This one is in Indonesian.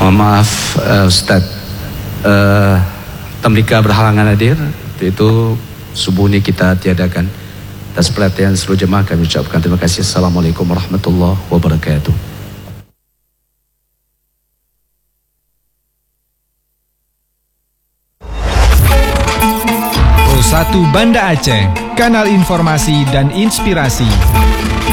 Mohon maaf Ustaz, Tamlika berhalangan hadir, itu subuh ini kita tiadakan. Atas perhatian seluruh jemaah kami ucapkan terima kasih. Assalamualaikum warahmatullahi wabarakatuh. Pro 1 Banda Aceh, kanal informasi dan inspirasi.